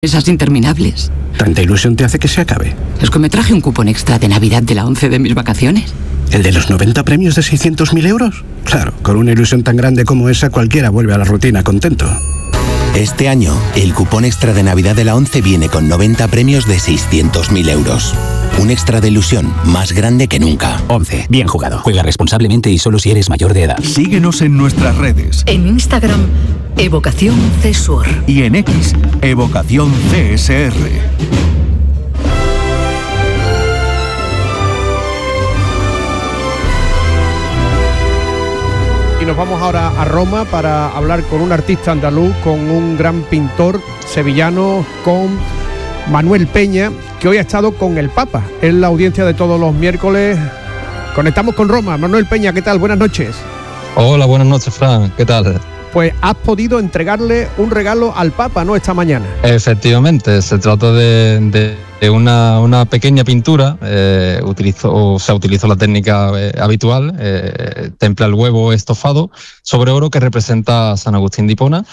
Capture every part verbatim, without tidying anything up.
Esas interminables. ¿Tanta ilusión te hace que se acabe? Es que me traje un cupón extra de Navidad de la once de mis vacaciones. ¿El de los noventa premios de seiscientos mil euros? Claro, con una ilusión tan grande como esa cualquiera vuelve a la rutina contento. Este año, el cupón extra de Navidad de la once viene con noventa premios de seiscientos mil euros. Un extra de ilusión más grande que nunca. once. Bien jugado. Juega responsablemente y solo si eres mayor de edad. Síguenos en nuestras redes. En Instagram, Evocación C S U R. Y en X, Evocación C S R. Y nos vamos ahora a Roma para hablar con un artista andaluz, con un gran pintor sevillano, con Manuel Peña, que hoy ha estado con el Papa en la audiencia de todos los miércoles. Conectamos con Roma. Manuel Peña, ¿qué tal? Buenas noches. Hola, buenas noches, Fran. ¿Qué tal? Pues has podido entregarle un regalo al Papa, ¿no?, esta mañana. Efectivamente, se trata de, de, de una, una pequeña pintura. Eh, utilizo, o sea, utilizo la técnica eh, habitual, eh, temple al huevo estofado sobre oro, que representa a San Agustín de Hipona.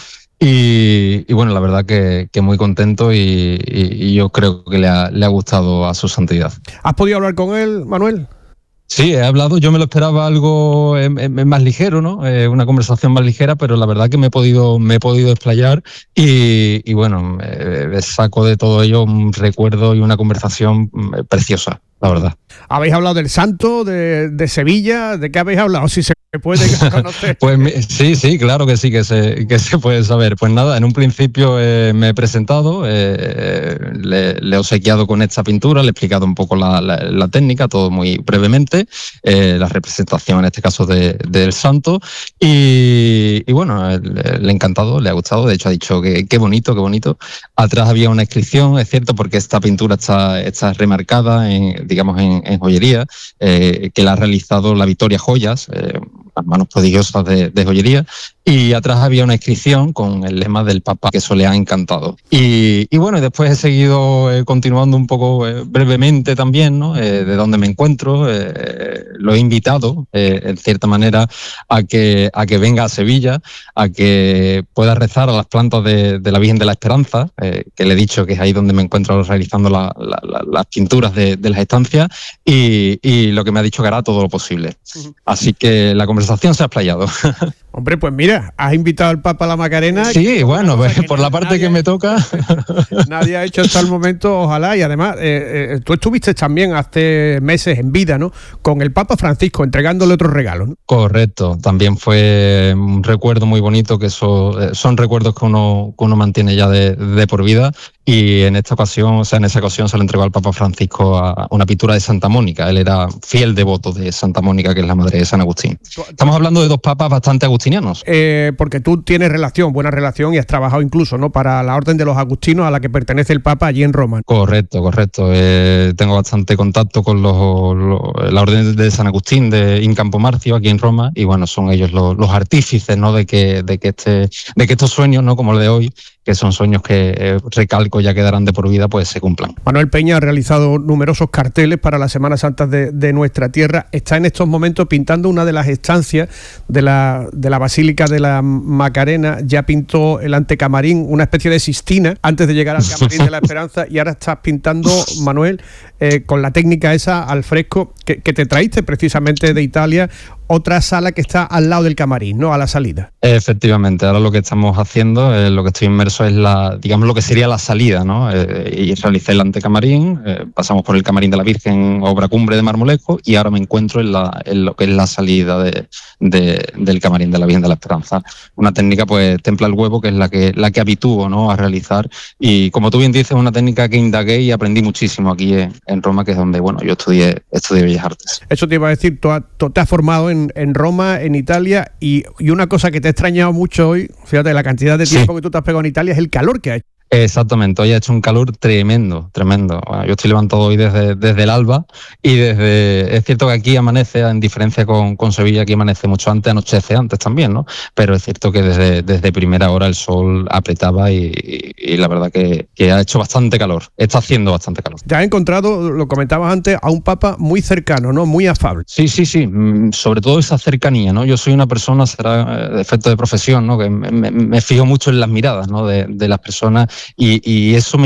Y, y bueno, la verdad que, que muy contento y, y, y yo creo que le ha, le ha gustado a su santidad. ¿Has podido hablar con él, Manuel? Sí, he hablado, yo me lo esperaba algo eh, eh, más ligero, ¿no? Eh, una conversación más ligera, pero la verdad que me he podido, me he podido explayar y, y bueno, eh, saco de todo ello un recuerdo y una conversación eh, preciosa, la verdad. ¿Habéis hablado del santo, de, de Sevilla? ¿De qué habéis hablado? Si se puede conocer. Pues sí, sí, claro que sí, que se, que se puede saber. Pues nada, en un principio eh, me he presentado, eh, le, le he obsequiado con esta pintura, le he explicado un poco la, la, la técnica, todo muy brevemente, eh, la representación en este caso de, del santo y, y bueno, le, le ha encantado, le ha gustado, de hecho ha dicho que qué bonito, qué bonito. Atrás había una inscripción, es cierto, porque esta pintura está, está remarcada en, digamos, en, en joyería, eh, que la ha realizado la Victoria Joyas, eh, las manos prodigiosas de, de joyería, y atrás había una inscripción con el lema del Papa, que eso le ha encantado. Y, y bueno, después he seguido eh, continuando un poco eh, brevemente también, ¿no? Eh, de dónde me encuentro, eh, lo he invitado, eh, en cierta manera, a que, a que venga a Sevilla, a que pueda rezar a las plantas de, de la Virgen de la Esperanza, eh, que le he dicho que es ahí donde me encuentro realizando la, la, la, las pinturas de, de las estancias, y, y lo que me ha dicho que hará todo lo posible. Así que la conversación se ha explayado. Hombre, pues mira, has invitado al Papa a la Macarena. Sí, bueno, pues, por la parte que me toca. Nadie ha hecho hasta el momento, ojalá. Y además, eh, eh, tú estuviste también hace meses en vida, ¿no?, con el Papa Francisco, entregándole otros regalos, ¿no? Correcto, también fue un recuerdo muy bonito, que eso, eh, son recuerdos que uno, que uno mantiene ya de, de por vida. Y en esta ocasión, o sea, en esa ocasión se le entregó al Papa Francisco a una pintura de Santa Mónica. Él era fiel devoto de Santa Mónica, que es la madre de San Agustín. Estamos hablando de dos papas bastante agustinianos. Eh, porque tú tienes relación, buena relación, y has trabajado incluso, ¿no?, para la Orden de los Agustinos, a la que pertenece el Papa allí en Roma. Correcto, correcto. Eh, tengo bastante contacto con los, los, la Orden de San Agustín de In Campo Marcio, aquí en Roma, y bueno, son ellos los, los artífices, ¿no?, de que, de que este, de que estos sueños, ¿no?, como el de hoy, que son sueños que, eh, recalco, ya quedarán de por vida, pues se cumplan. Manuel Peña ha realizado numerosos carteles para la Semana Santa de, de nuestra tierra. Está en estos momentos pintando una de las estancias de la, de la Basílica de la Macarena. Ya pintó el antecamarín, una especie de Sistina, antes de llegar al Camarín de la Esperanza, y ahora estás pintando, Manuel, eh, con la técnica esa al fresco, que, que te traíste precisamente de Italia, otra sala que está al lado del camarín, ¿no?, a la salida. Efectivamente, ahora lo que estamos haciendo, eh, lo que estoy inmerso es la, digamos, lo que sería la salida, ¿no? Eh, y realicé el antecamarín, eh, pasamos por el camarín de la Virgen, obra cumbre de Marmolejo, y ahora me encuentro en, la, en lo que es la salida de, de, del camarín de la Virgen de la Esperanza. Una técnica, pues, templa el huevo, que es la que, la que habitúo, ¿no?, a realizar, y como tú bien dices, una técnica que indagué y aprendí muchísimo aquí en, en Roma, que es donde, bueno, yo estudié, estudié Bellas Artes. Eso te iba a decir, tú, tú te has formado en En, en Roma, en Italia, y, y una cosa que te ha extrañado mucho hoy, fíjate, la cantidad de tiempo sí. que tú te has pegado en Italia, es el calor que ha hecho. Exactamente, hoy ha hecho un calor tremendo, tremendo. Bueno, yo estoy levantado hoy desde, desde el alba y desde es cierto que aquí amanece, en diferencia con, con Sevilla, aquí amanece mucho antes, anochece antes también, ¿no? Pero es cierto que desde, desde primera hora el sol apretaba y, y, y la verdad que, que ha hecho bastante calor, está haciendo bastante calor. Ya he encontrado, lo comentabas antes, a un papa muy cercano, ¿no? Muy afable. Sí, sí, sí, sobre todo esa cercanía, ¿no? Yo soy una persona, será de efecto de profesión, ¿no? Que me, me, me fijo mucho en las miradas, ¿no? De, de las personas y, y eso me